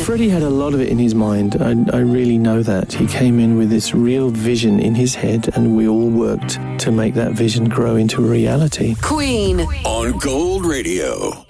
Freddie had a lot of it in his mind. I really know that. He came in with this real vision in his head, and we all worked to make that vision grow into reality. Queen on Gold Radio.